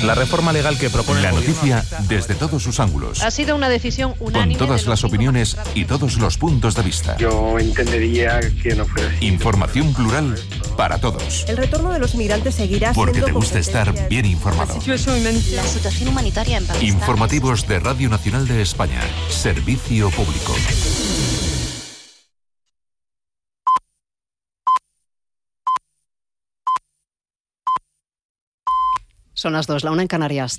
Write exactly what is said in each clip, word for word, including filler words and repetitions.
La reforma legal que propone La el noticia desde todos sus ángulos. Ha sido una decisión unánime. Con todas de los las cinco opiniones magistrados. y todos los puntos de vista. Yo entendería que no fuera así. Información plural para todos. El retorno de los migrantes seguirá Porque siendo te gusta estar competencia- bien informado. La situación humanitaria en Pakistán. Informativos de Radio Nacional de España. Servicio público. Son las dos, la una en Canarias.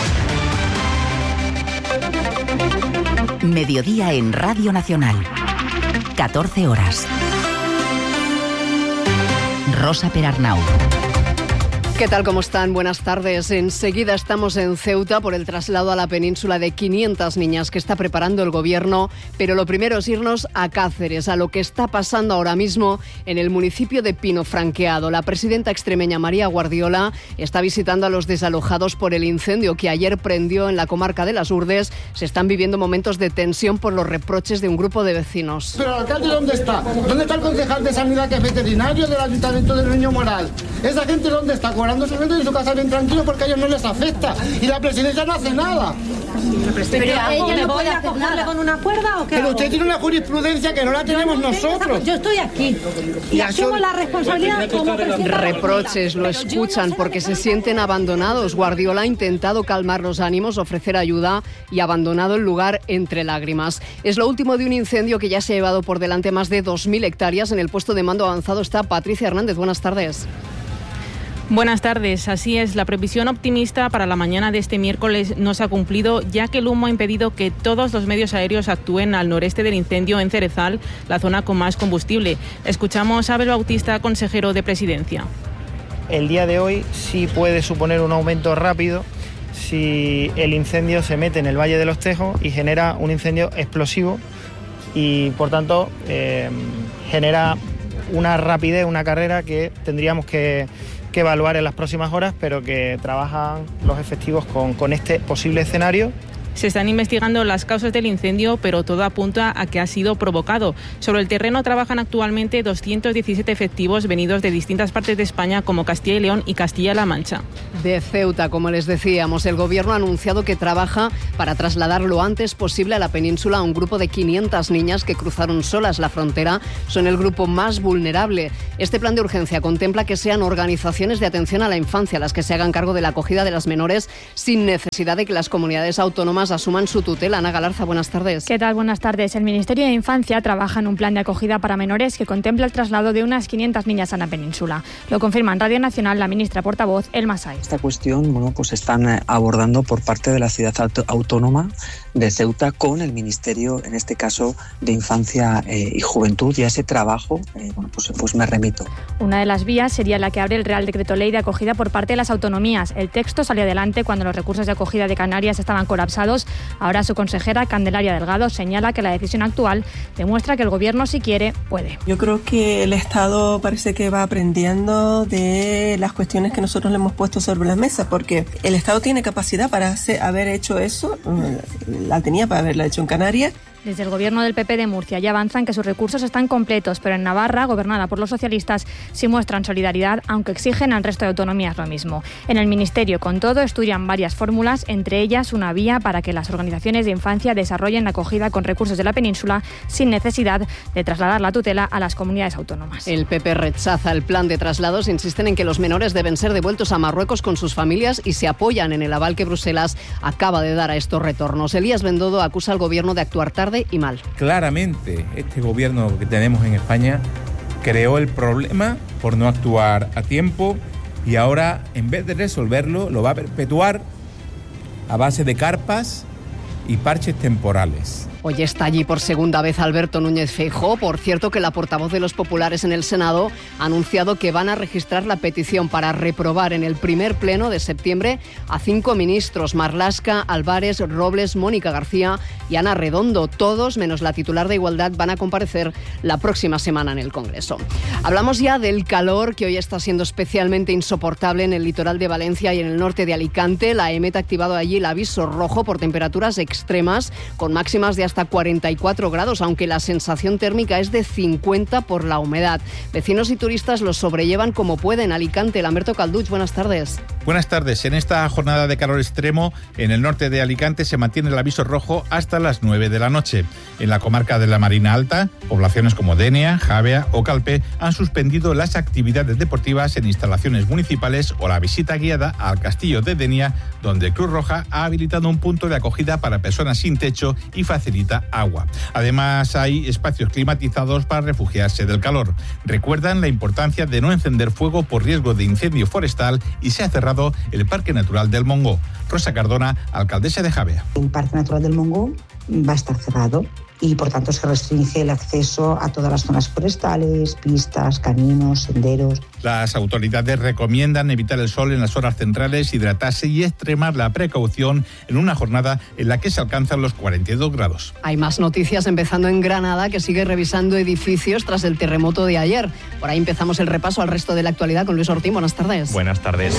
Mediodía en Radio Nacional. catorce horas. Rosa Perarnau. ¿Qué tal? ¿Cómo están? Buenas tardes. Enseguida estamos en Ceuta por el traslado a la península de quinientas niñas que está preparando el gobierno, pero lo primero es irnos a Cáceres, a lo que está pasando ahora mismo en el municipio de Pino Franqueado. La presidenta extremeña María Guardiola está visitando a los desalojados por el incendio que ayer prendió en la comarca de Las Urdes. Se están viviendo momentos de tensión por los reproches de un grupo de vecinos. Pero el alcalde, ¿dónde está? ¿Dónde está el concejal de sanidad que es veterinario del ayuntamiento del Niño Moral? ¿Esa gente dónde está? Cobrando su gente en su casa bien tranquilo porque a ellos no les afecta. Y la presidencia no hace nada. Pero ella no puede acogerle con una cuerda o qué. Pero hago? usted tiene una jurisprudencia que no la tenemos Yo no tengo nosotros. esa- Yo estoy aquí y Y asumo eso- la responsabilidad como presidenta. Reproches, lo Pero yo no escuchan sé porque de se qué sienten abandonados. Guardiola ha intentado calmar los ánimos, ofrecer ayuda y ha abandonado el lugar entre lágrimas. Es lo último de un incendio que ya se ha llevado por delante más de dos mil hectáreas. En el puesto de mando avanzado está Patricia Hernández. Buenas tardes. Buenas tardes. Así es, la previsión optimista para la mañana de este miércoles no se ha cumplido, ya que el humo ha impedido que todos los medios aéreos actúen al noreste del incendio en Cerezal, la zona con más combustible. Escuchamos a Abel Bautista, consejero de Presidencia. El día de hoy sí puede suponer un aumento rápido si el incendio se mete en el Valle de los Tejos y genera un incendio explosivo y, por tanto, eh, genera una rapidez, una carrera que tendríamos que, que evaluar en las próximas horas, pero que trabajan los efectivos con, con este posible escenario. Se están investigando las causas del incendio, pero todo apunta a que ha sido provocado. Sobre el terreno trabajan actualmente doscientos diecisiete efectivos venidos de distintas partes de España, como Castilla y León y Castilla-La Mancha. De Ceuta, como les decíamos, el gobierno ha anunciado que trabaja para trasladar lo antes posible a la península a un grupo de quinientas niñas que cruzaron solas la frontera. Son el grupo más vulnerable. Este plan de urgencia contempla que sean organizaciones de atención a la infancia las que se hagan cargo de la acogida de las menores sin necesidad de que las comunidades autónomas asuman su tutela. Ana Galarza, buenas tardes. ¿Qué tal? Buenas tardes. El Ministerio de Infancia trabaja en un plan de acogida para menores que contempla el traslado de unas quinientas niñas a la península. Lo confirma en Radio Nacional la ministra portavoz, Elma Sáiz. Esta cuestión, bueno, pues están abordando por parte de la ciudad auto- autónoma de Ceuta con el Ministerio, en este caso, de Infancia eh, y Juventud, y a ese trabajo, eh, bueno, pues, pues me remito. Una de las vías sería la que abre el Real Decreto Ley de acogida por parte de las autonomías. El texto salió adelante cuando los recursos de acogida de Canarias estaban colapsados. Ahora su consejera, Candelaria Delgado, señala que la decisión actual demuestra que el Gobierno, si quiere, puede. Yo creo que el Estado parece que va aprendiendo de las cuestiones que nosotros le hemos puesto sobre la mesa, porque el Estado tiene capacidad para hacer, haber hecho eso, la tenía para haberla hecho en Canarias. Desde el Gobierno del P P de Murcia ya avanzan que sus recursos están completos, pero en Navarra, gobernada por los socialistas, sí muestran solidaridad, aunque exigen al resto de autonomías lo mismo. En el Ministerio, con todo, estudian varias fórmulas, entre ellas una vía para que las organizaciones de infancia desarrollen la acogida con recursos de la península sin necesidad de trasladar la tutela a las comunidades autónomas. El P P rechaza el plan de traslados, insisten en que los menores deben ser devueltos a Marruecos con sus familias y se apoyan en el aval que Bruselas acaba de dar a estos retornos. Elías Bendodo acusa al Gobierno de actuar tarde y mal. Claramente, este gobierno que tenemos en España creó el problema por no actuar a tiempo y ahora, en vez de resolverlo, lo va a perpetuar a base de carpas y parches temporales. Hoy está allí por segunda vez Alberto Núñez Feijóo. Por cierto, que la portavoz de los populares en el Senado ha anunciado que van a registrar la petición para reprobar en el primer pleno de septiembre a cinco ministros: Marlaska, Álvarez, Robles, Mónica García y Ana Redondo. Todos, menos la titular de Igualdad, van a comparecer la próxima semana en el Congreso. Hablamos ya del calor, que hoy está siendo especialmente insoportable en el litoral de Valencia y en el norte de Alicante. La EMET ha activado allí el aviso rojo por temperaturas extremas, con máximas de hasta cuarenta y cuatro grados, aunque la sensación térmica es de cincuenta por la humedad. Vecinos y turistas los sobrellevan como pueden. Alicante, Lamberto Calduch, buenas tardes. Buenas tardes. En esta jornada de calor extremo, en el norte de Alicante se mantiene el aviso rojo hasta las nueve de la noche. En la comarca de la Marina Alta, poblaciones como Denia, Javea o Calpe han suspendido las actividades deportivas en instalaciones municipales o la visita guiada al castillo de Denia, donde Cruz Roja ha habilitado un punto de acogida para personas sin techo y facilita agua. Además, hay espacios climatizados para refugiarse del calor. Recuerdan la importancia de no encender fuego por riesgo de incendio forestal y se ha cerrado el Parque Natural del Montgó. Rosa Cardona, alcaldesa de Javea. El Parque Natural del Montgó va a estar cerrado y por tanto se restringe el acceso a todas las zonas forestales, pistas, caminos, senderos. Las autoridades recomiendan evitar el sol en las horas centrales, hidratarse y extremar la precaución en una jornada en la que se alcanzan los cuarenta y dos grados. Hay más noticias, empezando en Granada, que sigue revisando edificios tras el terremoto de ayer. Por ahí empezamos el repaso al resto de la actualidad con Luis Ortín. Buenas tardes. Buenas tardes.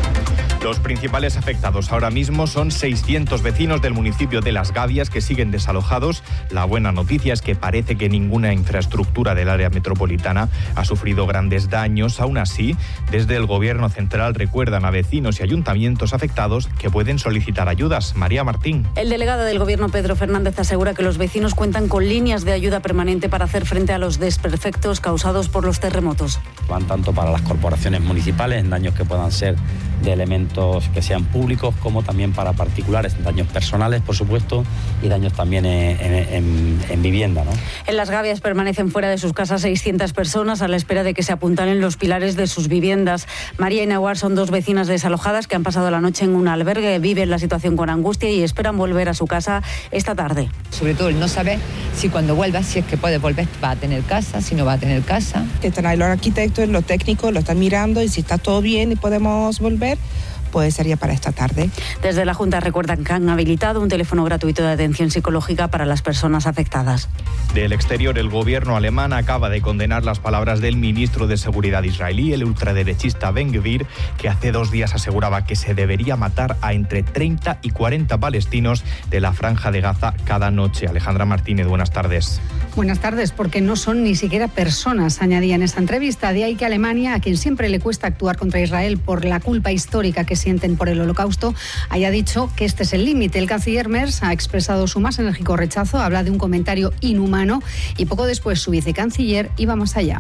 Los principales afectados ahora mismo son seiscientos vecinos del municipio de Las Gavias que siguen desalojados. La buena noticia es que parece que ninguna infraestructura del área metropolitana ha sufrido grandes daños. Aún así, desde el Gobierno central recuerdan a vecinos y ayuntamientos afectados que pueden solicitar ayudas. María Martín. El delegado del Gobierno, Pedro Fernández, asegura que los vecinos cuentan con líneas de ayuda permanente para hacer frente a los desperfectos causados por los terremotos. Van tanto para las corporaciones municipales en daños que puedan ser de elementos que sean públicos, como también para particulares, daños personales, por supuesto, y daños también en, en, en vivienda, ¿no? En Las Gavias permanecen fuera de sus casas seiscientas personas a la espera de que se apuntalen los pilares de sus viviendas. María y Nahuar son dos vecinas desalojadas que han pasado la noche en un albergue, viven la situación con angustia y esperan volver a su casa esta tarde. Sobre todo el no saber si cuando vuelva, si es que puede volver, va a tener casa, si no va a tener casa. Están ahí los arquitectos, los técnicos, lo están mirando y si está todo bien y podemos volver, pues sería para esta tarde. Desde la Junta recuerdan que han habilitado un teléfono gratuito de atención psicológica para las personas afectadas. Del exterior, el gobierno alemán acaba de condenar las palabras del ministro de Seguridad israelí, el ultraderechista Ben Gvir, que hace dos días aseguraba que se debería matar a entre treinta y cuarenta palestinos de la Franja de Gaza cada noche. Alejandra Martínez, buenas tardes. Buenas tardes, porque no son ni siquiera personas, añadía en esta entrevista. De ahí que Alemania, a quien siempre le cuesta actuar contra Israel por la culpa histórica que sienten por el Holocausto, haya dicho que este es el límite. El canciller Merz ha expresado su más enérgico rechazo, habla de un comentario inhumano y poco después su vicecanciller iba más allá.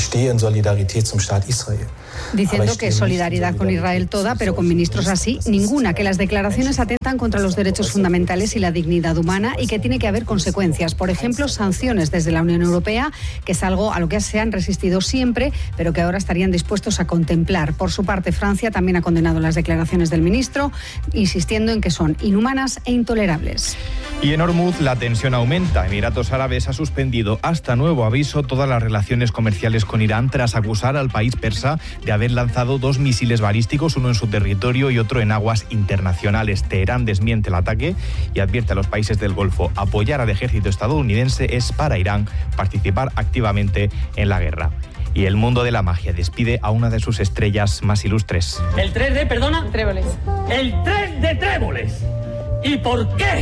Diciendo que solidaridad con Israel toda, pero con ministros así, ninguna, que las declaraciones atentan contra los derechos fundamentales y la dignidad humana y que tiene que haber consecuencias. Por ejemplo, sanciones desde la Unión Europea, que es algo a lo que se han resistido siempre, pero que ahora estarían dispuestos a contemplar. Por su parte, Francia también ha condenado las declaraciones del ministro, insistiendo en que son inhumanas e intolerables. Y en Hormuz la tensión aumenta. Emiratos Árabes ha suspendido hasta nuevo aviso todas las relaciones comerciales con Irán tras acusar al país persa de haber lanzado dos misiles balísticos, uno en su territorio y otro en aguas internacionales. Teherán desmiente el ataque y advierte a los países del Golfo: apoyar al ejército estadounidense es para Irán participar activamente en la guerra. Y el mundo de la magia despide a una de sus estrellas más ilustres. El tres de, perdona, tréboles. El tres de tréboles. ¿Y por qué?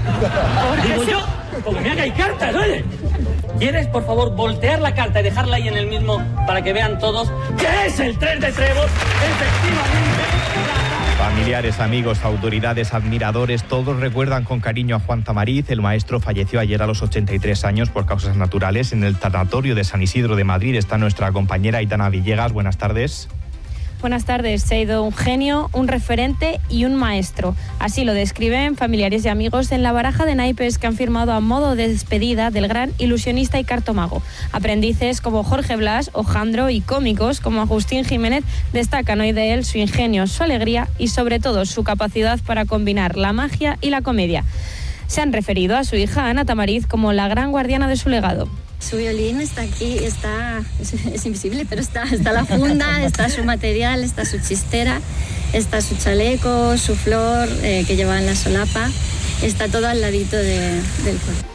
Digo yo, porque me hagáis cartas, oye. ¿Quieres, por favor, voltear la carta y dejarla ahí en el mismo para que vean todos qué es el tres de trébol? Efectivamente. Familiares, amigos, autoridades, admiradores, todos recuerdan con cariño a Juan Tamariz. El maestro falleció ayer a los ochenta y tres años por causas naturales en el tanatorio de San Isidro de Madrid. Está nuestra compañera Aitana Villegas. Buenas tardes. Buenas tardes. Se ha ido un genio, un referente y un maestro. Así lo describen familiares y amigos en la baraja de naipes que han firmado a modo de despedida del gran ilusionista y cartomago. Aprendices como Jorge Blas, Ojandro y cómicos como Agustín Jiménez destacan hoy de él su ingenio, su alegría y sobre todo su capacidad para combinar la magia y la comedia. Se han referido a su hija Ana Tamariz como la gran guardiana de su legado. Su violín está aquí, está, es, es invisible, pero está, está la funda, está su material, está su chistera, está su chaleco, su flor eh, que lleva en la solapa, está todo al ladito de, del cuerpo.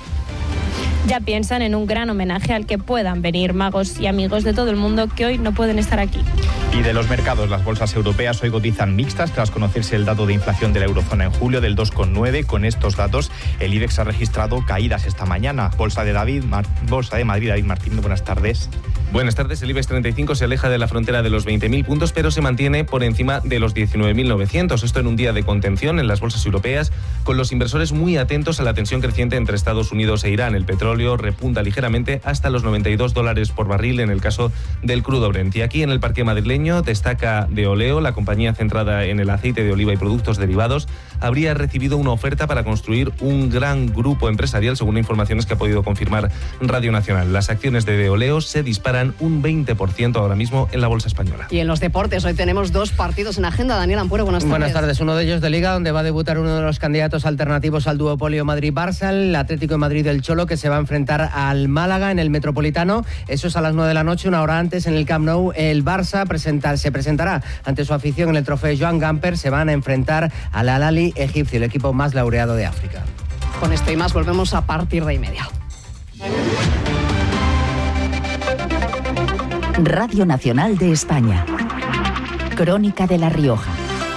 Ya piensan en un gran homenaje al que puedan venir magos y amigos de todo el mundo que hoy no pueden estar aquí. Y de los mercados, las bolsas europeas hoy cotizan mixtas tras conocerse el dato de inflación de la eurozona en julio del dos coma nueve. Con estos datos, el IBEX ha registrado caídas esta mañana. Bolsa de David, Mar, Bolsa de Madrid, David Martín, buenas tardes. Buenas tardes. El IBEX treinta y cinco se aleja de la frontera de los veinte mil puntos, pero se mantiene por encima de los diecinueve mil novecientos. Esto en un día de contención en las bolsas europeas, con los inversores muy atentos a la tensión creciente entre Estados Unidos e Irán. El petróleo repunta ligeramente hasta los noventa y dos dólares por barril en el caso del crudo Brent. Y aquí en el parque madrileño destaca Deoleo, la compañía centrada en el aceite de oliva y productos derivados, habría recibido una oferta para construir un gran grupo empresarial, según informaciones que ha podido confirmar Radio Nacional. Las acciones de Deoleo se disparan un veinte por ciento ahora mismo en la bolsa española. Y en los deportes, hoy tenemos dos partidos en agenda. Daniel Ampuero, buenas tardes. Buenas tardes. Uno de ellos de Liga, donde va a debutar uno de los candidatos alternativos al duopolio Madrid-Barça, el Atlético de Madrid del Cholo, que se va a enfrentar al Málaga en el Metropolitano. Eso es a las nueve de la noche, una hora antes en el Camp Nou. El Barça presentar, se presentará ante su afición en el trofeo Joan Gamper. Se van a enfrentar al Al-Ahly egipcio, el equipo más laureado de África. Con esto y más volvemos a partir de y media. Radio Nacional de España. Crónica de La Rioja.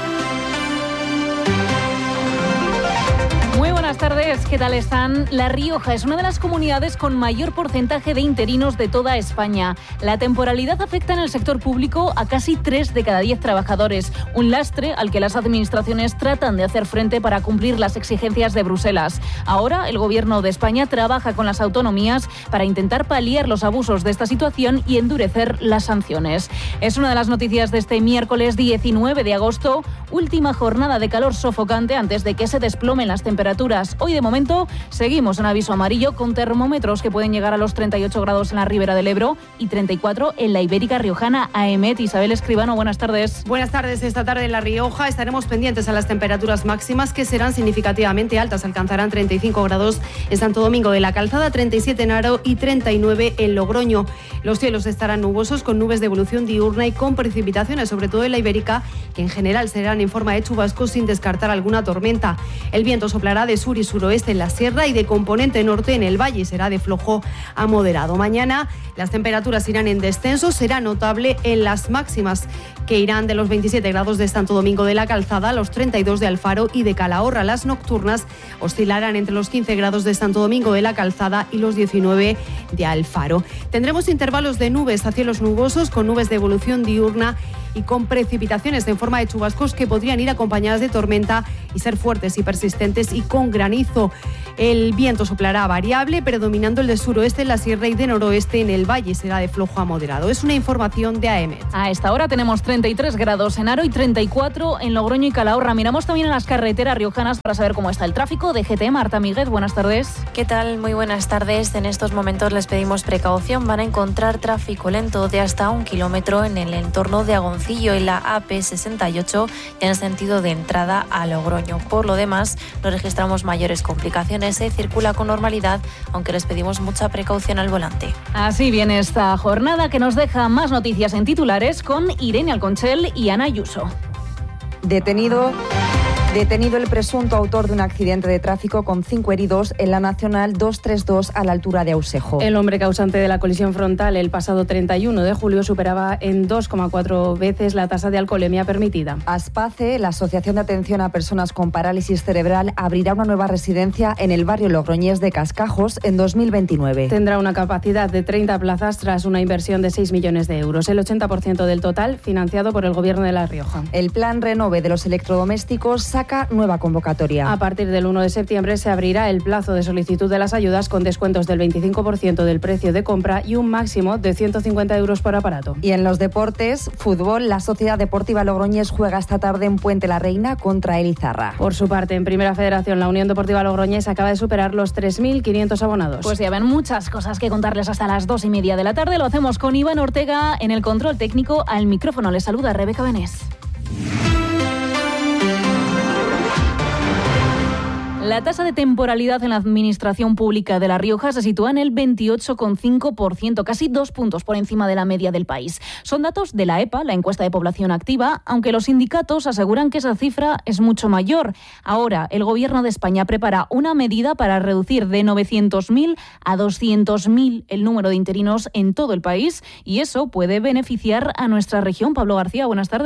Muy buenas tardes, ¿qué tal están? La Rioja es una de las comunidades con mayor porcentaje de interinos de toda España. La temporalidad afecta en el sector público a casi tres de cada diez trabajadores, un lastre al que las administraciones tratan de hacer frente para cumplir las exigencias de Bruselas. Ahora, el Gobierno de España trabaja con las autonomías para intentar paliar los abusos de esta situación y endurecer las sanciones. Es una de las noticias de este miércoles diecinueve de agosto, última jornada de calor sofocante antes de que se desplomen las temperaturas. Hoy, de momento, seguimos en aviso amarillo con termómetros que pueden llegar a los treinta y ocho grados en la Ribera del Ebro y treinta y cuatro en la Ibérica Riojana. A E M E T, Isabel Escribano, buenas tardes. Buenas tardes. Esta tarde en La Rioja estaremos pendientes a las temperaturas máximas, que serán significativamente altas. Alcanzarán treinta y cinco grados en Santo Domingo de la Calzada, treinta y siete en Haro y treinta y nueve en Logroño. Los cielos estarán nubosos con nubes de evolución diurna y con precipitaciones, sobre todo en la Ibérica, que en general serán en forma de chubascos sin descartar alguna tormenta. El viento soplará de sur y suroeste en la sierra y de componente norte en el valle, será de flojo a moderado. Mañana las temperaturas irán en descenso, será notable en las máximas, que irán de los veintisiete grados de Santo Domingo de la Calzada a los treinta y dos de Alfaro y de Calahorra. Las nocturnas oscilarán entre los quince grados de Santo Domingo de la Calzada y los diecinueve de Alfaro. Tendremos intervalos de nubes a cielos nubosos con nubes de evolución diurna y con precipitaciones en forma de chubascos que podrían ir acompañadas de tormenta y ser fuertes y persistentes y con granizo. El viento soplará variable, predominando el de suroeste en la sierra y de noroeste en el valle, será de flojo a moderado. Es una información de A E M E T. A esta hora tenemos treinta y tres grados en Haro y treinta y cuatro en Logroño y Calahorra. Miramos también a las carreteras riojanas para saber cómo está el tráfico. De G T. Marta Míguez, buenas tardes. ¿Qué tal? Muy buenas tardes. En estos momentos les pedimos precaución. Van a encontrar tráfico lento de hasta un kilómetro en el entorno de Agoncillo, en la A P sesenta y ocho, en el sentido de entrada a Logroño. Por lo demás, no registramos mayores complicaciones. Se circula con normalidad, aunque les pedimos mucha precaución al volante. Así viene esta jornada, que nos deja más noticias en titulares con Irene Alconchel y Ana Ayuso. Detenido... Detenido el presunto autor de un accidente de tráfico con cinco heridos en la Nacional doscientos treinta y dos a la altura de Ausejo. El hombre causante de la colisión frontal el pasado treinta y uno de julio superaba en dos coma cuatro veces la tasa de alcoholemia permitida. Aspace, la Asociación de Atención a Personas con Parálisis Cerebral, abrirá una nueva residencia en el barrio logroñés de Cascajos en dos mil veintinueve. Tendrá una capacidad de treinta plazas tras una inversión de seis millones de euros, el ochenta por ciento del total financiado por el Gobierno de La Rioja. El plan Renove de los electrodomésticos saca nueva convocatoria. A partir del uno de septiembre se abrirá el plazo de solicitud de las ayudas con descuentos del veinticinco por ciento del precio de compra y un máximo de ciento cincuenta euros por aparato. Y en los deportes, fútbol, la Sociedad Deportiva Logroñés juega esta tarde en Puente la Reina contra el Izarra. Por su parte, en Primera Federación, la Unión Deportiva Logroñés acaba de superar los tres mil quinientos abonados. Pues ya ven, muchas cosas que contarles hasta las dos y media de la tarde. Lo hacemos con Iván Ortega en el control técnico. Al micrófono les saluda Rebeca Benés. La tasa de temporalidad en la Administración Pública de La Rioja se sitúa en el veintiocho coma cinco por ciento, casi dos puntos por encima de la media del país. Son datos de la E P A, la encuesta de población activa, aunque los sindicatos aseguran que esa cifra es mucho mayor. Ahora, el Gobierno de España prepara una medida para reducir de novecientos mil a doscientos mil el número de interinos en todo el país, y eso puede beneficiar a nuestra región. Pablo García, buenas tardes.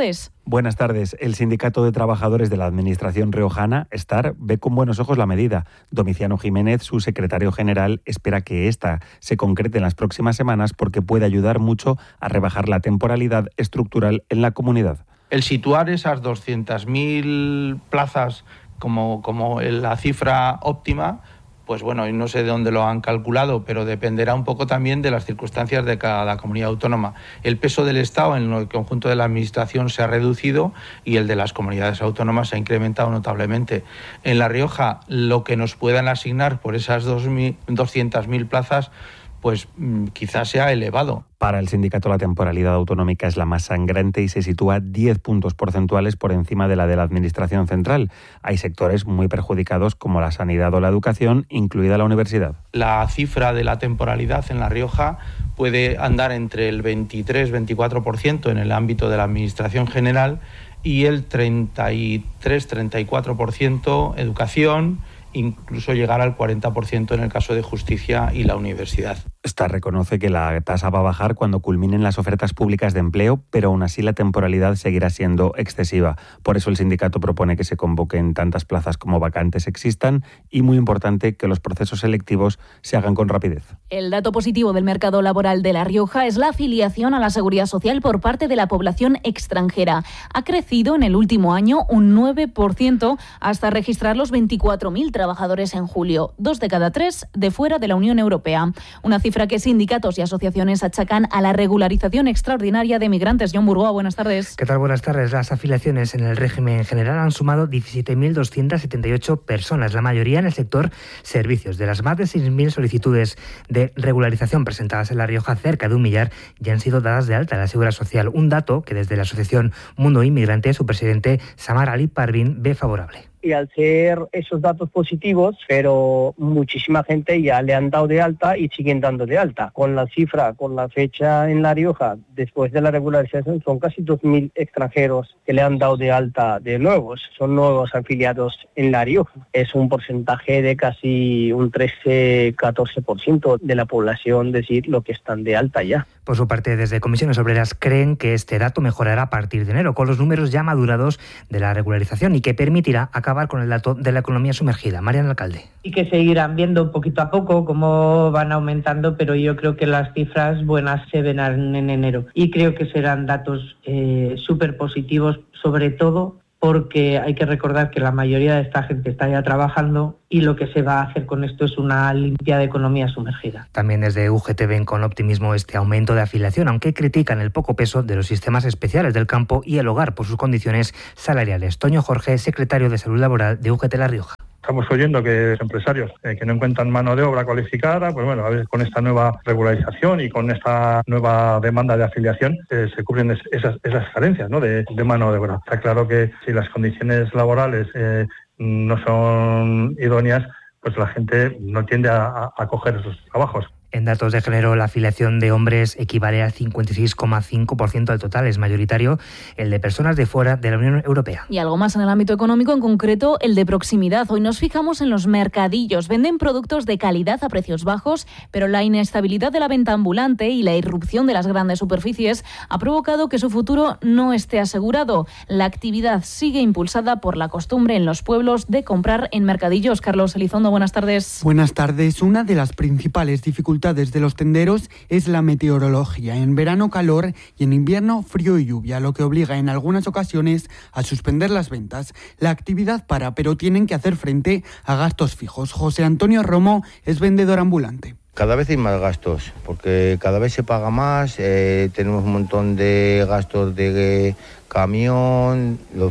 Buenas tardes. El Sindicato de Trabajadores de la Administración riojana, STAR, ve con buenos ojos la medida. Domiciano Jiménez, su secretario general, espera que esta se concrete en las próximas semanas porque puede ayudar mucho a rebajar la temporalidad estructural en la comunidad. El situar esas doscientas mil plazas como, como la cifra óptima, pues bueno, no sé de dónde lo han calculado, pero dependerá un poco también de las circunstancias de cada comunidad autónoma. El peso del Estado en el conjunto de la Administración se ha reducido y el de las comunidades autónomas se ha incrementado notablemente. En La Rioja, lo que nos puedan asignar por esas doscientas mil plazas, pues quizás sea elevado. Para el sindicato la temporalidad autonómica es la más sangrante y se sitúa diez puntos porcentuales por encima de la de la Administración central. Hay sectores muy perjudicados como la sanidad o la educación, incluida la universidad. La cifra de la temporalidad en La Rioja puede andar entre el veintitrés veinticuatro por ciento en el ámbito de la Administración general y el treinta y tres treinta y cuatro por ciento educación, incluso llegar al cuarenta por ciento en el caso de justicia y la universidad. Esta reconoce que la tasa va a bajar cuando culminen las ofertas públicas de empleo, pero aún así la temporalidad seguirá siendo excesiva. Por eso el sindicato propone que se convoquen tantas plazas como vacantes existan y, muy importante, que los procesos selectivos se hagan con rapidez. El dato positivo del mercado laboral de La Rioja es la afiliación a la Seguridad Social por parte de la población extranjera. Ha crecido en el último año un nueve por ciento hasta registrar los veinticuatro mil trabajadores en julio, dos de cada tres de fuera de la Unión Europea. Una cifra que sindicatos y asociaciones achacan a la regularización extraordinaria de migrantes. John Burgoa, buenas tardes. ¿Qué tal? Buenas tardes. Las afiliaciones en el régimen general han sumado diecisiete mil doscientas setenta y ocho personas, la mayoría en el sector servicios. De las más de seis mil solicitudes de regularización presentadas en La Rioja, cerca de un millar ya han sido dadas de alta en la Seguridad Social, un dato que desde la asociación Mundo Inmigrante, su presidente Samar Ali Parvin, ve favorable. Y al ser esos datos positivos, pero muchísima gente ya le han dado de alta y siguen dando de alta. Con la cifra, con la fecha en La Rioja, después de la regularización, son casi dos mil extranjeros que le han dado de alta de nuevos. Son nuevos afiliados en La Rioja. Es un porcentaje de casi un trece a catorce por ciento de la población, decir, lo que están de alta ya. Por su parte, desde Comisiones Obreras creen que este dato mejorará a partir de enero, con los números ya madurados de la regularización y que permitirá acabar con el dato de la economía sumergida. Mariana Alcalde. Y que seguirán viendo poquito a poco cómo van aumentando, pero yo creo que las cifras buenas se verán en enero. Y creo que serán datos eh, súper positivos, sobre todo porque hay que recordar que la mayoría de esta gente está ya trabajando y lo que se va a hacer con esto es una limpia de economía sumergida. También desde U G T ven con optimismo este aumento de afiliación, aunque critican el poco peso de los sistemas especiales del campo y el hogar por sus condiciones salariales. Toño Jorge, secretario de Salud Laboral de U G T La Rioja. Estamos oyendo que los empresarios eh, que no encuentran mano de obra cualificada, pues bueno, a veces con esta nueva regularización y con esta nueva demanda de afiliación eh, se cubren es, esas, esas carencias, ¿no?, de, de mano de obra. Está claro que si las condiciones laborales eh, no son idóneas, pues la gente no tiende a, a coger esos trabajos. En datos de género, la afiliación de hombres equivale al cincuenta y seis coma cinco por ciento del total. Es mayoritario el de personas de fuera de la Unión Europea. Y algo más en el ámbito económico, en concreto el de proximidad. Hoy nos fijamos en los mercadillos. Venden productos de calidad a precios bajos, pero la inestabilidad de la venta ambulante y la irrupción de las grandes superficies ha provocado que su futuro no esté asegurado. La actividad sigue impulsada por la costumbre en los pueblos de comprar en mercadillos. Carlos Elizondo, buenas tardes. Buenas tardes. Una de las principales dificultades de los tenderos es la meteorología. En verano calor y en invierno frío y lluvia, lo que obliga en algunas ocasiones a suspender las ventas. La actividad para, pero tienen que hacer frente a gastos fijos. José Antonio Romo es vendedor ambulante. Cada vez hay más gastos, porque cada vez se paga más, eh, tenemos un montón de gastos de eh, camión, los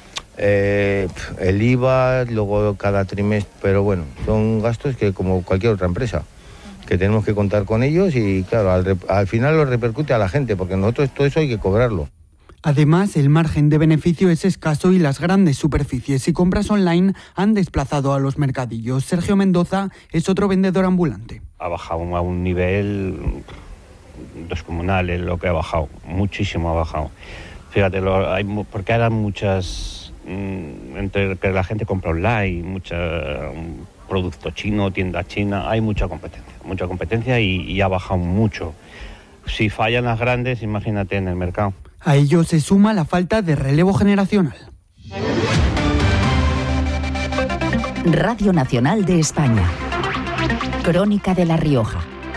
Eh, el I V A, luego cada trimestre, pero bueno, son gastos que como cualquier otra empresa, que tenemos que contar con ellos y claro, al, al final lo repercute a la gente, porque nosotros todo eso hay que cobrarlo. Además, el margen de beneficio es escaso y las grandes superficies y compras online han desplazado a los mercadillos. Sergio Mendoza es otro vendedor ambulante. Ha bajado a un nivel descomunal en lo que ha bajado, muchísimo ha bajado. Fíjate, lo, hay, porque ahora muchas... entre que la gente compra online, mucha um, producto chino, tienda china, hay mucha competencia, mucha competencia y, y ha bajado mucho. Si fallan las grandes, imagínate en el mercado. A ello se suma la falta de relevo generacional. Radio Nacional de España. Crónica de La Rioja.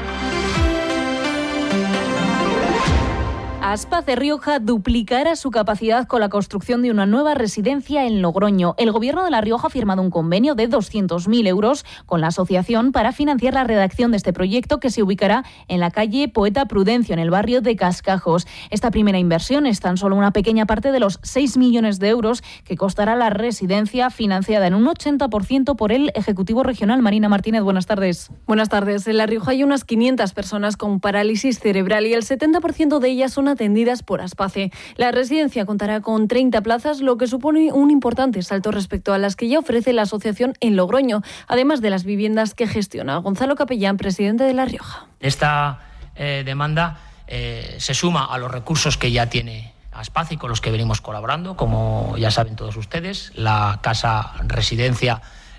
Aspace Rioja duplicará su capacidad con la construcción de una nueva residencia en Logroño. El Gobierno de La Rioja ha firmado un convenio de doscientos mil euros con la asociación para financiar la redacción de este proyecto, que se ubicará en la calle Poeta Prudencio, en el barrio de Cascajos. Esta primera inversión es tan solo una pequeña parte de los seis millones de euros que costará la residencia, financiada en un ochenta por ciento por el Ejecutivo Regional. Marina Martínez, buenas tardes. Buenas tardes. En La Rioja hay unas quinientas personas con parálisis cerebral y el setenta por ciento de ellas son atendidas por Aspace. La residencia contará con treinta plazas, lo que supone un importante salto respecto a las que ya ofrece la asociación en Logroño, además de las viviendas que gestiona. Gonzalo Capellán, presidente de La Rioja. Esta eh, demanda eh, se suma a los recursos que ya tiene Aspace y con los que venimos colaborando, como ya saben todos ustedes, la casa residencia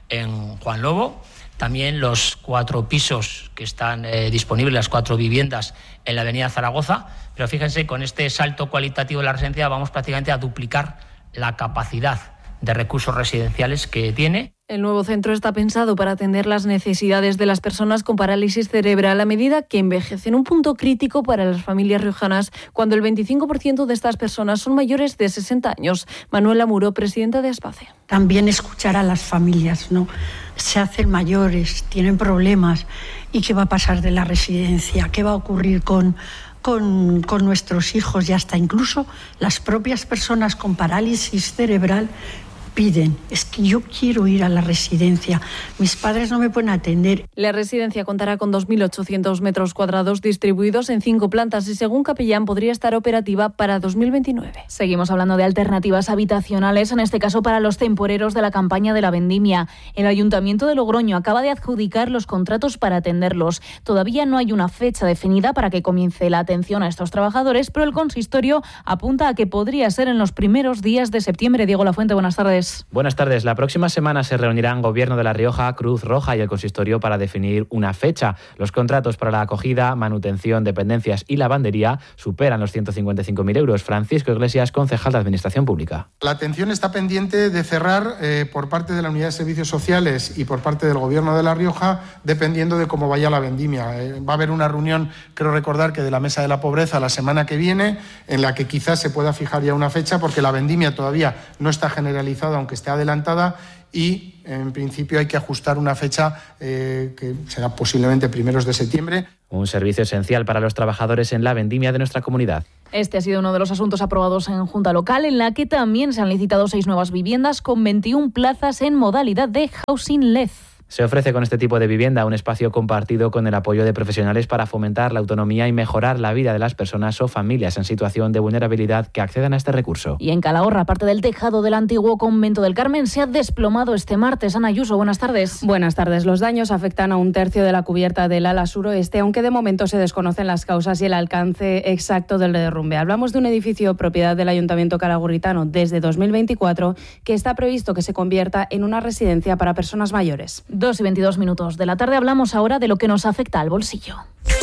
en Juan Lobo, también los cuatro pisos que están eh, disponibles, las cuatro viviendas en la avenida Zaragoza. Pero fíjense, con este salto cualitativo de la residencia vamos prácticamente a duplicar la capacidad de recursos residenciales que tiene. El nuevo centro está pensado para atender las necesidades de las personas con parálisis cerebral a medida que envejecen, un punto crítico para las familias riojanas cuando el veinticinco por ciento de estas personas son mayores de sesenta años. Manuela Muro, presidenta de Aspace. También escuchar a las familias, ¿no? Se hacen mayores, tienen problemas. ¿Y qué va a pasar de la residencia? ¿Qué va a ocurrir con, con, con nuestros hijos? Y hasta incluso las propias personas con parálisis cerebral piden, es que yo quiero ir a la residencia, mis padres no me pueden atender. La residencia contará con dos mil ochocientos metros cuadrados distribuidos en cinco plantas y, según Capellán, podría estar operativa para dos mil veintinueve. Seguimos hablando de alternativas habitacionales, en este caso para los temporeros de la campaña de la vendimia. El Ayuntamiento de Logroño acaba de adjudicar los contratos para atenderlos. Todavía no hay una fecha definida para que comience la atención a estos trabajadores, pero el consistorio apunta a que podría ser en los primeros días de septiembre. Diego Lafuente, buenas tardes. Buenas tardes. La próxima semana se reunirán Gobierno de La Rioja, Cruz Roja y el consistorio para definir una fecha. Los contratos para la acogida, manutención, dependencias y lavandería superan los ciento cincuenta y cinco mil euros. Francisco Iglesias, concejal de Administración Pública. La atención está pendiente de cerrar eh, por parte de la Unidad de Servicios Sociales y por parte del Gobierno de La Rioja, dependiendo de cómo vaya la vendimia. Eh, va a haber una reunión, creo recordar que de la Mesa de la Pobreza la semana que viene, en la que quizás se pueda fijar ya una fecha, porque la vendimia todavía no está generalizada, aunque esté adelantada, y en principio hay que ajustar una fecha eh, que será posiblemente primeros de septiembre. Un servicio esencial para los trabajadores en la vendimia de nuestra comunidad. Este ha sido uno de los asuntos aprobados en Junta Local, en la que también se han licitado seis nuevas viviendas con veintiuna plazas en modalidad de Housing L E D. Se ofrece con este tipo de vivienda un espacio compartido con el apoyo de profesionales para fomentar la autonomía y mejorar la vida de las personas o familias en situación de vulnerabilidad que accedan a este recurso. Y en Calahorra, parte del tejado del antiguo convento del Carmen se ha desplomado este martes. Ana Ayuso, buenas tardes. Buenas tardes. Los daños afectan a un tercio de la cubierta del ala suroeste, aunque de momento se desconocen las causas y el alcance exacto del derrumbe. Hablamos de un edificio propiedad del Ayuntamiento calahurritano desde dos mil veinticuatro que está previsto que se convierta en una residencia para personas mayores. Dos y veintidós minutos de la tarde. Hablamos ahora de lo que nos afecta al bolsillo.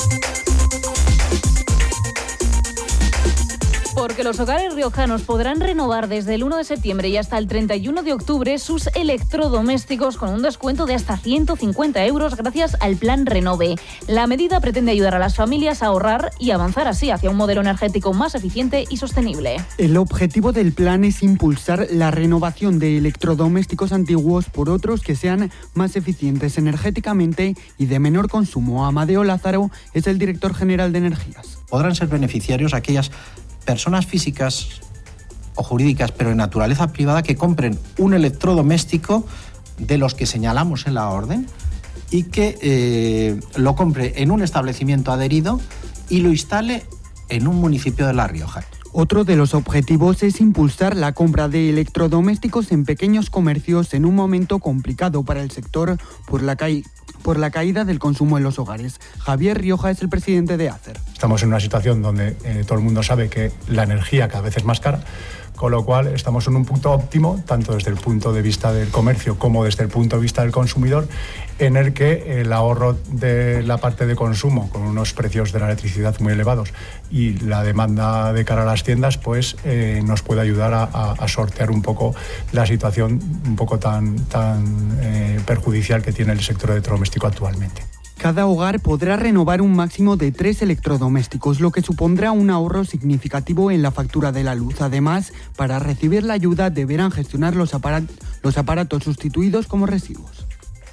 Porque los hogares riojanos podrán renovar desde el uno de septiembre y hasta el treinta y uno de octubre sus electrodomésticos con un descuento de hasta ciento cincuenta euros gracias al Plan Renove. La medida pretende ayudar a las familias a ahorrar y avanzar así hacia un modelo energético más eficiente y sostenible. El objetivo del plan es impulsar la renovación de electrodomésticos antiguos por otros que sean más eficientes energéticamente y de menor consumo. Amadeo Lázaro es el director general de Energías. Podrán ser beneficiarios aquellas personas físicas o jurídicas, pero de naturaleza privada, que compren un electrodoméstico de los que señalamos en la orden y que eh, lo compre en un establecimiento adherido y lo instale en un municipio de La Rioja. Otro de los objetivos es impulsar la compra de electrodomésticos en pequeños comercios en un momento complicado para el sector por la, ca... por la caída del consumo en los hogares. Javier Rioja es el presidente de ACER. Estamos en una situación donde eh, todo el mundo sabe que la energía cada vez es más cara, con lo cual estamos en un punto óptimo, tanto desde el punto de vista del comercio como desde el punto de vista del consumidor, en el que el ahorro de la parte de consumo, con unos precios de la electricidad muy elevados, y la demanda de cara a las tiendas, pues eh, nos puede ayudar a, a, a sortear un poco la situación un poco tan, tan eh, perjudicial que tiene el sector electrodoméstico actualmente. Cada hogar podrá renovar un máximo de tres electrodomésticos, lo que supondrá un ahorro significativo en la factura de la luz. Además, para recibir la ayuda deberán gestionar los, aparat- los aparatos sustituidos como residuos.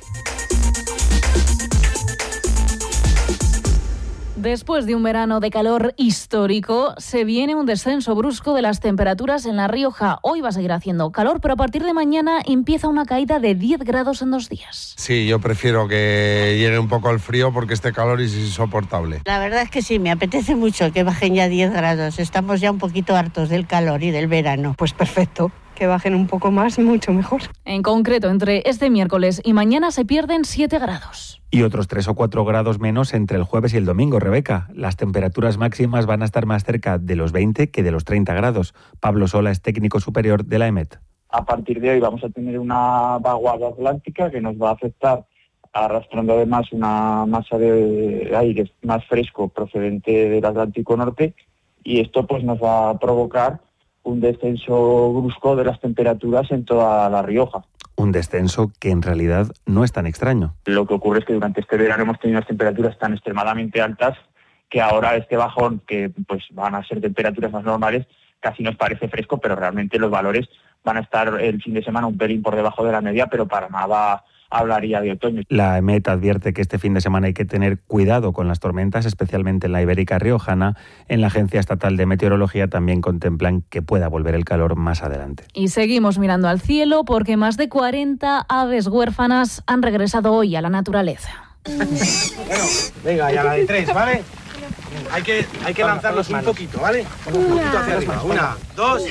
Después de un verano de calor histórico, se viene un descenso brusco de las temperaturas en La Rioja. Hoy va a seguir haciendo calor, pero a partir de mañana empieza una caída de diez grados en dos días. Sí, yo prefiero que llegue un poco el frío porque este calor es insoportable. La verdad es que sí, me apetece mucho que bajen ya diez grados. Estamos ya un poquito hartos del calor y del verano. Pues perfecto. Que bajen un poco más, mucho mejor. En concreto, entre este miércoles y mañana se pierden siete grados. Y otros tres o cuatro grados menos entre el jueves y el domingo, Rebeca. Las temperaturas máximas van a estar más cerca de los veinte que de los treinta grados. Pablo Sola es técnico superior de la EMET. A partir de hoy vamos a tener una vaguada atlántica que nos va a afectar, arrastrando además una masa de aire más fresco procedente del Atlántico Norte, y esto pues nos va a provocar un descenso brusco de las temperaturas en toda La Rioja. Un descenso que en realidad no es tan extraño. Lo que ocurre es que durante este verano hemos tenido unas temperaturas tan extremadamente altas que ahora este bajón, que pues van a ser temperaturas más normales, casi nos parece fresco, pero realmente los valores van a estar el fin de semana un pelín por debajo de la media, pero para nada hablaría de otoño. La EMET advierte que este fin de semana hay que tener cuidado con las tormentas, especialmente en la Ibérica Riojana. En la Agencia Estatal de Meteorología también contemplan que pueda volver el calor más adelante. Y seguimos mirando al cielo porque más de cuarenta aves huérfanas han regresado hoy a la naturaleza. Bueno, venga, ya la de tres, ¿vale? Hay que, hay que lanzarlos un poquito, ¿vale? Un poquito hacia arriba. Una, dos.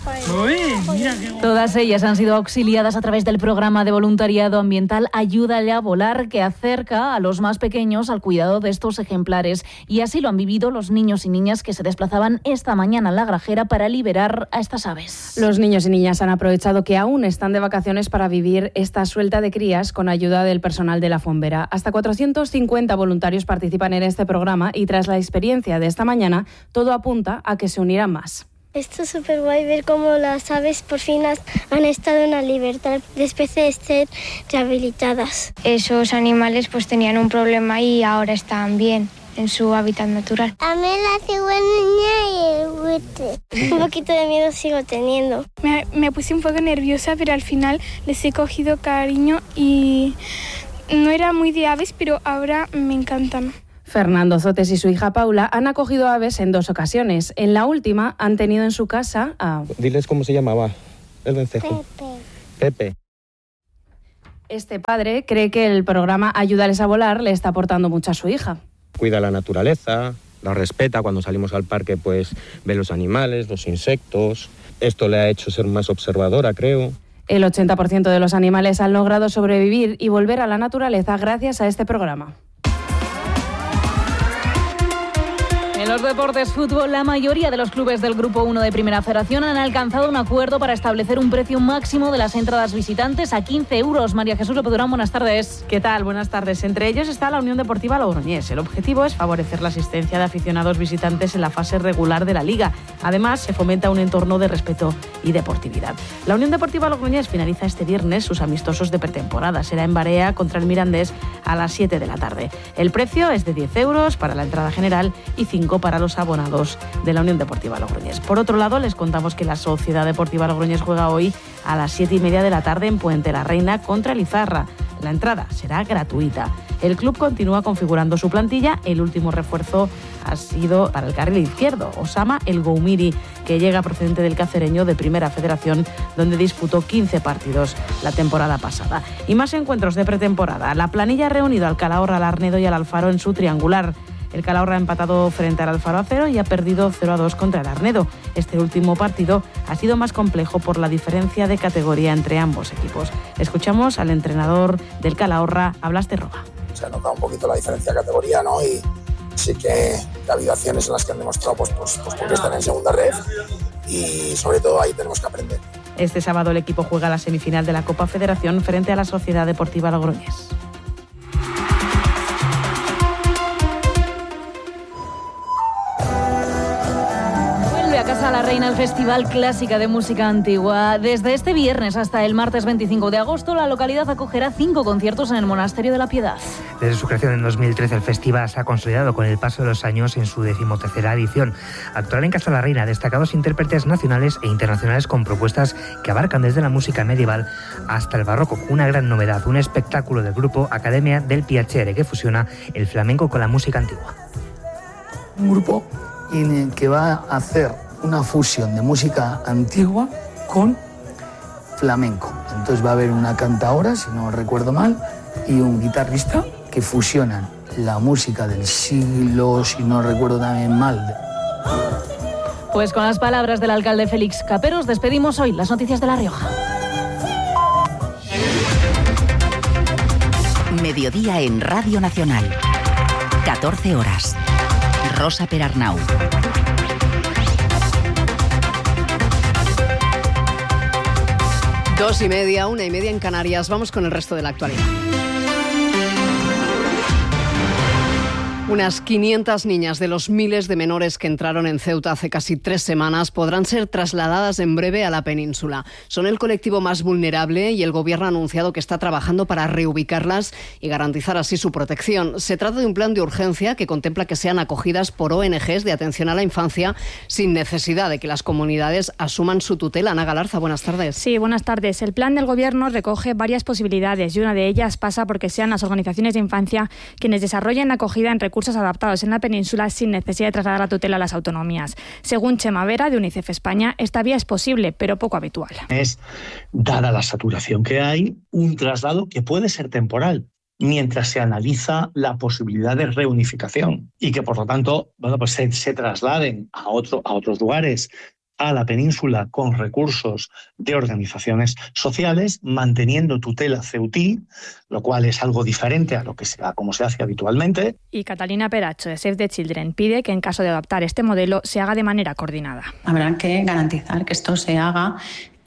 Todas ellas han sido auxiliadas a través del programa de voluntariado ambiental Ayúdale a volar, que acerca a los más pequeños al cuidado de estos ejemplares. Y así lo han vivido los niños y niñas que se desplazaban esta mañana a La Grajera para liberar a estas aves. Los niños y niñas han aprovechado que aún están de vacaciones para vivir esta suelta de crías con ayuda del personal de la Fombera. Hasta cuatrocientos cincuenta voluntarios participan en este programa y tras la experiencia de esta mañana, todo apunta a que se unirán más. Esto es súper guay ver cómo las aves por fin han estado en la libertad después de ser rehabilitadas. Esos animales pues tenían un problema y ahora están bien en su hábitat natural. A mí la cigüeña y el buitre. Un poquito de miedo sigo teniendo. Me, me puse un poco nerviosa, pero al final les he cogido cariño y no era muy de aves, pero ahora me encantan. Fernando Zotes y su hija Paula han acogido aves en dos ocasiones. En la última han tenido en su casa a... Diles cómo se llamaba el vencejo. Pepe. Pepe. Este padre cree que el programa Ayúdales a volar le está aportando mucho a su hija. Cuida la naturaleza, la respeta. Cuando salimos al parque pues ve los animales, los insectos. Esto le ha hecho ser más observadora, creo. El ochenta por ciento de los animales han logrado sobrevivir y volver a la naturaleza gracias a este programa. En los deportes fútbol, la mayoría de los clubes del Grupo uno de Primera Federación han alcanzado un acuerdo para establecer un precio máximo de las entradas visitantes a quince euros. María Jesús López Durán, buenas tardes. ¿Qué tal? Buenas tardes. Entre ellos está la Unión Deportiva Logroñés. El objetivo es favorecer la asistencia de aficionados visitantes en la fase regular de la Liga. Además, se fomenta un entorno de respeto y deportividad. La Unión Deportiva Logroñés finaliza este viernes sus amistosos de pretemporada. Será en Barea contra el Mirandés a las siete de la tarde. El precio es de diez euros para la entrada general y cinco para los abonados de la Unión Deportiva Logroñés. Por otro lado, les contamos que la Sociedad Deportiva Logroñés juega hoy a las siete y media de la tarde en Puente la Reina contra el Izarra. La entrada será gratuita. El club continúa configurando su plantilla. El último refuerzo ha sido para el carril izquierdo, Osama El Goumiri, que llega procedente del Cacereño de Primera Federación, donde disputó quince partidos la temporada pasada. Y más encuentros de pretemporada. La planilla ha reunido al Calahorra, al Arnedo y al Alfaro en su triangular. El Calahorra ha empatado frente al Alfaro a cero y ha perdido cero a dos contra el Arnedo. Este último partido ha sido más complejo por la diferencia de categoría entre ambos equipos. Escuchamos al entrenador del Calahorra, Blas de Roba. Se ha notado un poquito la diferencia de categoría, ¿no? Y sí que ha habido acciones en las que han demostrado pues, pues, pues porque están en segunda red y sobre todo ahí tenemos que aprender. Este sábado el equipo juega la semifinal de la Copa Federación frente a la Sociedad Deportiva Logroñés. A Casa la Reina, el Festival Clásica de Música Antigua. Desde este viernes hasta el martes veinticinco de agosto, la localidad acogerá cinco conciertos en el Monasterio de la Piedad. Desde su creación en dos mil trece, el festival se ha consolidado con el paso de los años en su decimotercera edición. Actual en Casa la Reina, destacados intérpretes nacionales e internacionales con propuestas que abarcan desde la música medieval hasta el barroco. Una gran novedad, un espectáculo del grupo Academia del Piacere que fusiona el flamenco con la música antigua. Un grupo en el que va a hacer una fusión de música antigua con flamenco. Entonces va a haber una cantaora, si no recuerdo mal, y un guitarrista que fusionan la música del siglo, si no recuerdo también mal. Pues con las palabras del alcalde Félix Caperos despedimos hoy las noticias de La Rioja. Mediodía en Radio Nacional. catorce horas. Rosa Perarnau. Dos y media, una y media en Canarias. Vamos con el resto de la actualidad. Unas quinientas niñas de los miles de menores que entraron en Ceuta hace casi tres semanas podrán ser trasladadas en breve a la península. Son el colectivo más vulnerable y el Gobierno ha anunciado que está trabajando para reubicarlas y garantizar así su protección. Se trata de un plan de urgencia que contempla que sean acogidas por O N Ges de atención a la infancia sin necesidad de que las comunidades asuman su tutela. Ana Galarza, buenas tardes. Sí, buenas tardes. El plan del Gobierno recoge varias posibilidades y una de ellas pasa porque sean las organizaciones de infancia quienes desarrollen la acogida en recursos adaptados en la península sin necesidad de trasladar la tutela a las autonomías. Según Chema Vera, de UNICEF España, esta vía es posible, pero poco habitual. Es, dada la saturación que hay, un traslado que puede ser temporal, mientras se analiza la posibilidad de reunificación y que, por lo tanto, bueno, pues se, se trasladen a, otro, a otros lugares, a la península con recursos de organizaciones sociales, manteniendo tutela ceutí, lo cual es algo diferente a lo que se, a como se hace habitualmente. Y Catalina Peracho, de Save the Children, pide que en caso de adoptar este modelo se haga de manera coordinada. Habrá que garantizar que esto se haga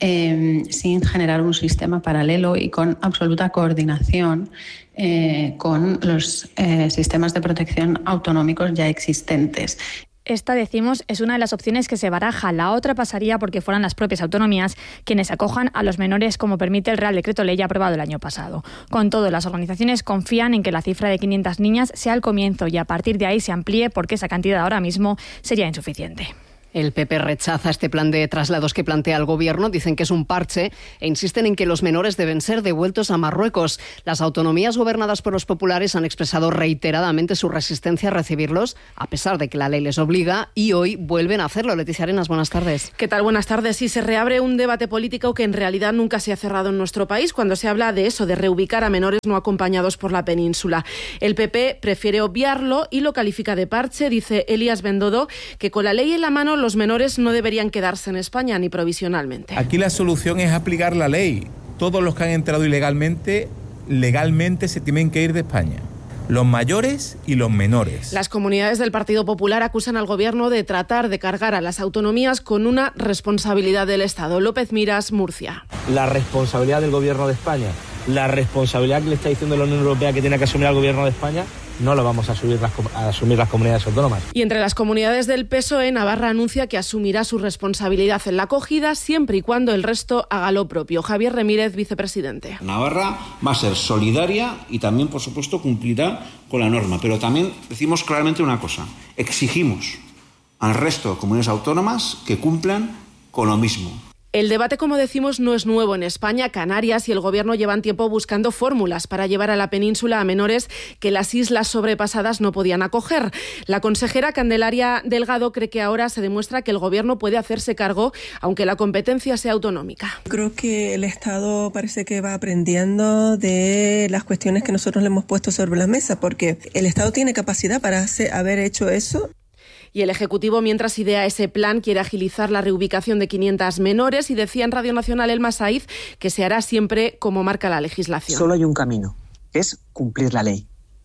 eh, sin generar un sistema paralelo y con absoluta coordinación eh, con los eh, sistemas de protección autonómicos ya existentes. Esta, decimos, es una de las opciones que se baraja. La otra pasaría porque fueran las propias autonomías quienes acojan a los menores, como permite el Real Decreto Ley aprobado el año pasado. Con todo, las organizaciones confían en que la cifra de quinientas niñas sea el comienzo y a partir de ahí se amplíe, porque esa cantidad ahora mismo sería insuficiente. El P P rechaza este plan de traslados que plantea el Gobierno. Dicen que es un parche e insisten en que los menores deben ser devueltos a Marruecos. Las autonomías gobernadas por los populares han expresado reiteradamente su resistencia a recibirlos, a pesar de que la ley les obliga, y hoy vuelven a hacerlo. Leticia Arenas, buenas tardes. ¿Qué tal? Buenas tardes. Sí, se reabre un debate político que en realidad nunca se ha cerrado en nuestro país cuando se habla de eso, de reubicar a menores no acompañados por la península. El P P prefiere obviarlo y lo califica de parche. Dice Elías Bendodo que con la ley en la mano los menores no deberían quedarse en España ni provisionalmente. Aquí la solución es aplicar la ley. Todos los que han entrado ilegalmente, legalmente se tienen que ir de España. Los mayores y los menores. Las comunidades del Partido Popular acusan al Gobierno de tratar de cargar a las autonomías con una responsabilidad del Estado. López Miras, Murcia. La responsabilidad del Gobierno de España, la responsabilidad que le está diciendo la Unión Europea que tiene que asumir al Gobierno de España, no lo vamos a, subir las, a asumir las comunidades autónomas. Y entre las comunidades del P S O E, Navarra anuncia que asumirá su responsabilidad en la acogida siempre y cuando el resto haga lo propio. Javier Remírez, vicepresidente. Navarra va a ser solidaria y también, por supuesto, cumplirá con la norma. Pero también decimos claramente una cosa. Exigimos al resto de comunidades autónomas que cumplan con lo mismo. El debate, como decimos, no es nuevo en España. Canarias y el Gobierno llevan tiempo buscando fórmulas para llevar a la península a menores que las islas sobrepasadas no podían acoger. La consejera Candelaria Delgado cree que ahora se demuestra que el Gobierno puede hacerse cargo, aunque la competencia sea autonómica. Creo que el Estado parece que va aprendiendo de las cuestiones que nosotros le hemos puesto sobre la mesa, porque el Estado tiene capacidad para hacer, haber hecho eso. Y el Ejecutivo, mientras idea ese plan, quiere agilizar la reubicación de quinientas menores y decía en Radio Nacional Elma Saiz que se hará siempre como marca la legislación. Solo hay un camino, que es cumplir la ley.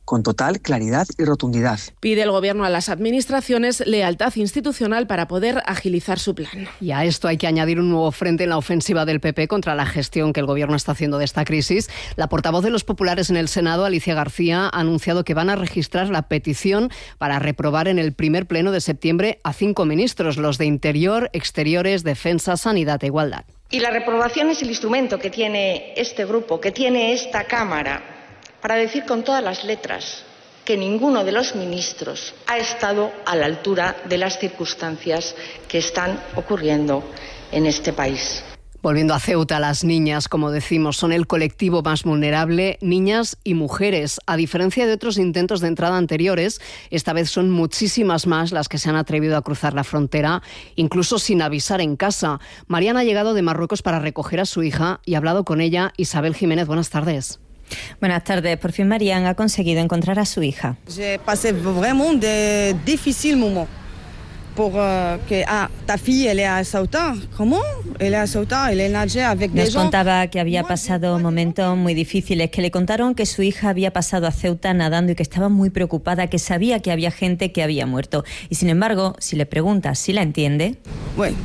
con total claridad y rotundidad. Pide el Gobierno a las administraciones lealtad institucional para poder agilizar su plan. Y a esto hay que añadir un nuevo frente en la ofensiva del P P contra la gestión que el Gobierno está haciendo de esta crisis. La portavoz de los populares en el Senado, Alicia García, ha anunciado que van a registrar la petición para reprobar en el primer pleno de septiembre a cinco ministros, los de Interior, Exteriores, Defensa, Sanidad e Igualdad. Y la reprobación es el instrumento que tiene este grupo, que tiene esta Cámara, para decir con todas las letras que ninguno de los ministros ha estado a la altura de las circunstancias que están ocurriendo en este país. Volviendo a Ceuta, las niñas, como decimos, son el colectivo más vulnerable, niñas y mujeres. A diferencia de otros intentos de entrada anteriores, esta vez son muchísimas más las que se han atrevido a cruzar la frontera, incluso sin avisar en casa. Mariana ha llegado de Marruecos para recoger a su hija y ha hablado con ella. Isabel Jiménez, buenas tardes. Buenas tardes. Por fin Marianne ha conseguido encontrar a su hija. J'ai passé vraiment de difficiles moments pour euh, que ah, ta fille elle est à Ceuta. ¿Cómo? Elle est à Ceuta, elle est nagée avec des Nos gens. contaba que había pasado momentos muy difíciles, que le contaron que su hija había pasado a Ceuta nadando y que estaba muy preocupada, que sabía que había gente que había muerto. Y sin embargo, si le preguntas si la entiende... Bueno.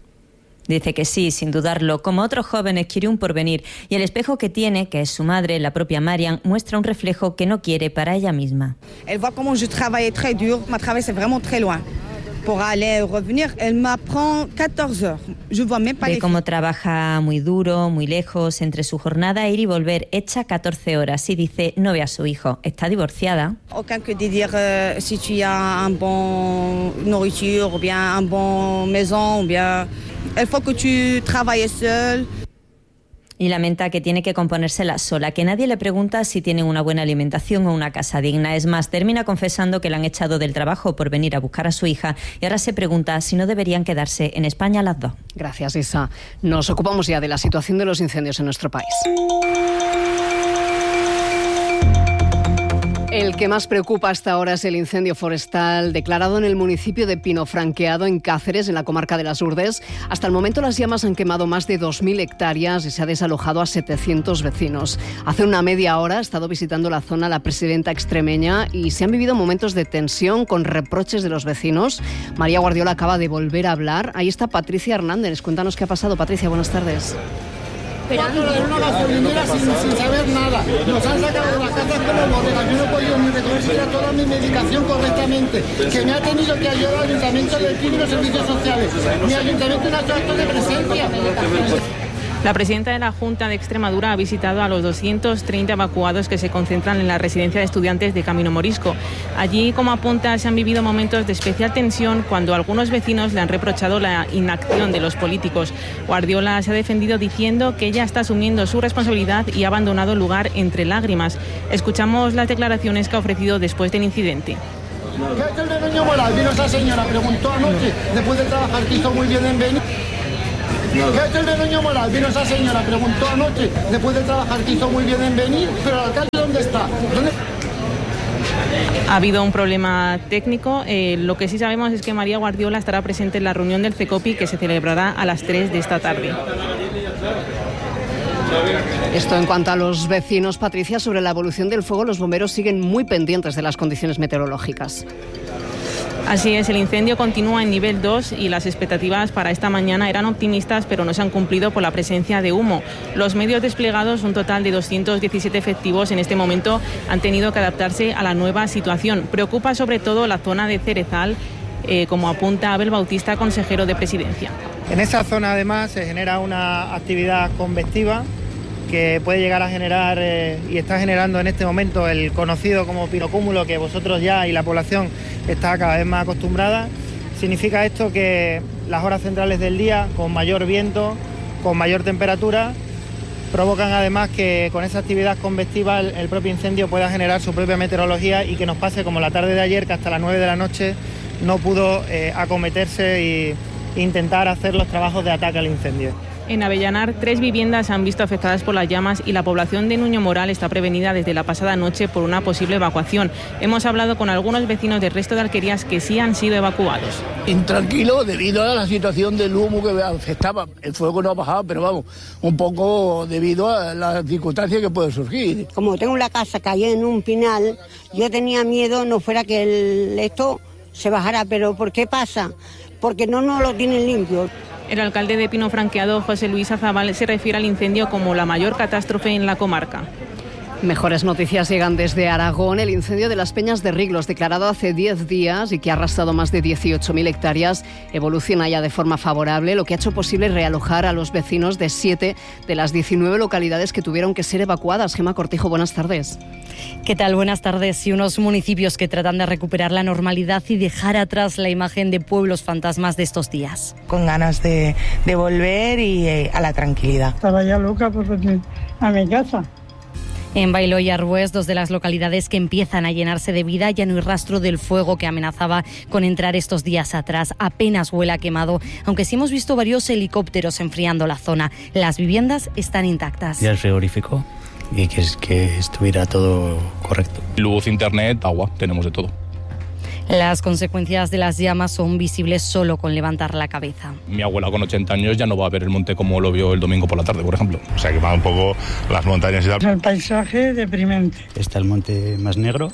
Dice que sí, sin dudarlo. Como otros jóvenes, quiere un porvenir. Y el espejo que tiene, que es su madre, la propia Marianne, muestra un reflejo que no quiere para ella misma. Elle voit comment je travaille très dur. Ma travail c'est vraiment très loin. Pour aller revenir, elle m'apprend catorze heures. Je vois même pas les Ve cómo trabaja muy duro, muy lejos, entre su jornada ir y volver, echa catorce horas. Y dice, no ve a su hijo. Está divorciada. Aucun que de dire euh, si tu as un bon nourriture, ou bien un bon maison, ou bien il faut que tu travailles seul. Y lamenta que tiene que componérsela sola, que nadie le pregunta si tienen una buena alimentación o una casa digna. Es más, termina confesando que la han echado del trabajo por venir a buscar a su hija y ahora se pregunta si no deberían quedarse en España las dos. Gracias, Isa. Nos ocupamos ya de la situación de los incendios en nuestro país. El que más preocupa hasta ahora es el incendio forestal declarado en el municipio de Pinofranqueado, en Cáceres, en la comarca de las Urdes. Hasta el momento las llamas han quemado más de dos mil hectáreas y se ha desalojado a setecientos vecinos. Hace una media hora ha estado visitando la zona la presidenta extremeña y se han vivido momentos de tensión con reproches de los vecinos. María Guardiola acaba de volver a hablar. Ahí está Patricia Hernández. Cuéntanos qué ha pasado. Patricia, buenas tardes. Cuatro de una gasolinera sin, sin saber nada. Nos han sacado de las casas como bodegas. Yo no he podido ni recoger siquiera toda mi medicación correctamente. Que me ha tenido que ayudar el Ayuntamiento del Pino y los servicios sociales. Mi Ayuntamiento no ha hecho acto de presencia. La presidenta de la Junta de Extremadura ha visitado a los doscientos treinta evacuados que se concentran en la residencia de estudiantes de Camino Morisco. Allí, como apunta, se han vivido momentos de especial tensión cuando algunos vecinos le han reprochado la inacción de los políticos. Guardiola se ha defendido diciendo que ella está asumiendo su responsabilidad y ha abandonado el lugar entre lágrimas. Escuchamos las declaraciones que ha ofrecido después del incidente. ¿Qué es el de Doña Moral? Vino esa señora, preguntó anoche, después de trabajar, que hizo muy bien en venir. ¿Qué es el de Doña Moral? Vino esa señora, preguntó anoche, después de trabajar, que hizo muy bien en venir, pero el alcalde ¿dónde está? ¿Dónde? Ha habido un problema técnico. Eh, lo que sí sabemos es que María Guardiola estará presente en la reunión del CECOPI que se celebrará a las tres de esta tarde. Esto en cuanto a los vecinos. Patricia, sobre la evolución del fuego, los bomberos siguen muy pendientes de las condiciones meteorológicas. Así es, el incendio continúa en nivel dos y las expectativas para esta mañana eran optimistas, pero no se han cumplido por la presencia de humo. Los medios desplegados, un total de doscientos diecisiete efectivos en este momento, han tenido que adaptarse a la nueva situación. Preocupa sobre todo la zona de Cerezal, eh, como apunta Abel Bautista, consejero de Presidencia. En esa zona además se genera una actividad convectiva que puede llegar a generar eh, y está generando en este momento el conocido como pirocúmulo, que vosotros ya y la población está cada vez más acostumbrada. Significa esto que las horas centrales del día, con mayor viento, con mayor temperatura, provocan además que con esa actividad convectiva el, el propio incendio pueda generar su propia meteorología y que nos pase como la tarde de ayer, que hasta las nueve de la noche no pudo eh, acometerse e intentar hacer los trabajos de ataque al incendio. En Avellanar, tres viviendas se han visto afectadas por las llamas y la población de Nuño Moral está prevenida desde la pasada noche por una posible evacuación. Hemos hablado con algunos vecinos del resto de alquerías que sí han sido evacuados. Intranquilo debido a la situación del humo que afectaba. El fuego no ha bajado, pero vamos, un poco debido a las circunstancias que pueden surgir. Como tengo la casa caída en un pinal, yo tenía miedo no fuera que el, esto se bajara, pero ¿por qué pasa? Porque no nos lo tienen limpio. El alcalde de Pino Franqueado, José Luis Azabal, se refiere al incendio como la mayor catástrofe en la comarca. Mejores noticias llegan desde Aragón. El incendio de las Peñas de Riglos, declarado hace diez días y que ha arrasado más de dieciocho mil hectáreas, evoluciona ya de forma favorable, lo que ha hecho posible realojar a los vecinos de siete de las diecinueve localidades que tuvieron que ser evacuadas. Gema Cortijo, buenas tardes. ¿Qué tal? Buenas tardes. Y unos municipios que tratan de recuperar la normalidad y dejar atrás la imagen de pueblos fantasmas de estos días. Con ganas de, de volver y eh, a la tranquilidad. Estaba ya loca por venir a mi casa. En Bailó y Arbués, dos de las localidades que empiezan a llenarse de vida, ya no hay rastro del fuego que amenazaba con entrar estos días atrás. Apenas huele a quemado, aunque sí hemos visto varios helicópteros enfriando la zona. Las viviendas están intactas. Y el frigorífico, y que, que estuviera todo correcto. Luz, internet, agua, tenemos de todo. Las consecuencias de las llamas son visibles solo con levantar la cabeza. Mi abuela con ochenta años ya no va a ver el monte como lo vio el domingo por la tarde, por ejemplo. O sea, que va un poco las montañas y tal. El paisaje deprimente. Está el monte más negro.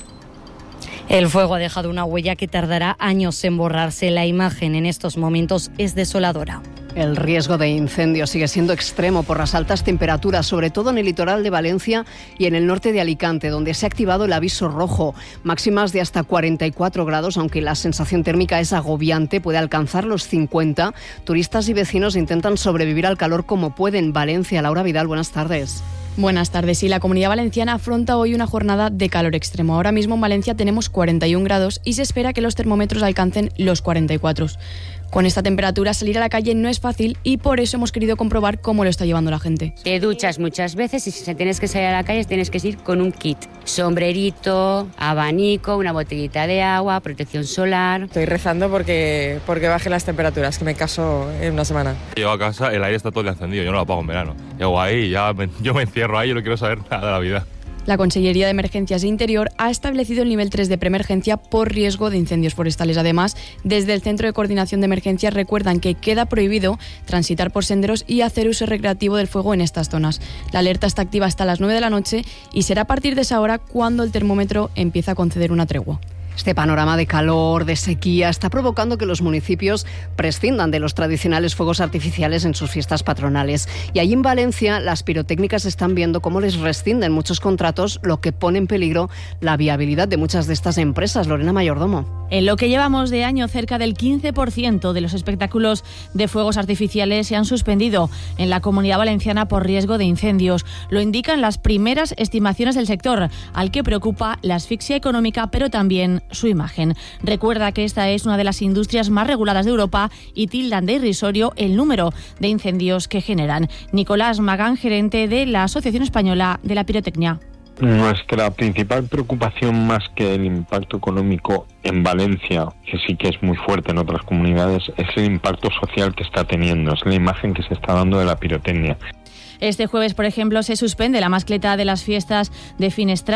El fuego ha dejado una huella que tardará años en borrarse. La imagen en estos momentos es desoladora. El riesgo de incendio sigue siendo extremo por las altas temperaturas, sobre todo en el litoral de Valencia y en el norte de Alicante, donde se ha activado el aviso rojo. Máximas de hasta cuarenta y cuatro grados, aunque la sensación térmica es agobiante, puede alcanzar los cincuenta. Turistas y vecinos intentan sobrevivir al calor como pueden. Valencia, Laura Vidal, buenas tardes. Buenas tardes. Sí, la Comunidad Valenciana afronta hoy una jornada de calor extremo. Ahora mismo en Valencia tenemos cuarenta y un grados y se espera que los termómetros alcancen los cuarenta y cuatro. Con esta temperatura salir a la calle no es fácil y por eso hemos querido comprobar cómo lo está llevando la gente. Te duchas muchas veces y si tienes que salir a la calle tienes que ir con un kit. Sombrerito, abanico, una botellita de agua, protección solar. Estoy rezando porque, porque bajen las temperaturas, que me caso en una semana. Llego a casa, el aire está todo el día encendido, yo no lo apago en verano. Llego ahí, ya me, yo me encierro ahí, yo no quiero saber nada de la vida. La Consellería de Emergencias e Interior ha establecido el nivel tres de preemergencia por riesgo de incendios forestales. Además, desde el Centro de Coordinación de Emergencias recuerdan que queda prohibido transitar por senderos y hacer uso recreativo del fuego en estas zonas. La alerta está activa hasta las nueve de la noche y será a partir de esa hora cuando el termómetro empieza a conceder una tregua. Este panorama de calor, de sequía, está provocando que los municipios prescindan de los tradicionales fuegos artificiales en sus fiestas patronales. Y allí en Valencia, las pirotécnicas están viendo cómo les rescinden muchos contratos, lo que pone en peligro la viabilidad de muchas de estas empresas. Lorena Mayordomo. En lo que llevamos de año, cerca del quince por ciento de los espectáculos de fuegos artificiales se han suspendido en la Comunidad Valenciana por riesgo de incendios. Lo indican las primeras estimaciones del sector, al que preocupa la asfixia económica, pero también su imagen. Recuerda que esta es una de las industrias más reguladas de Europa y tildan de irrisorio el número de incendios que generan. Nicolás Magán, gerente de la Asociación Española de la Pirotecnia. Nuestra principal preocupación, más que el impacto económico en Valencia, que sí que es muy fuerte en otras comunidades, es el impacto social que está teniendo, es la imagen que se está dando de la pirotecnia. Este jueves, por ejemplo, se suspende la mascleta de las fiestas de Finestrat.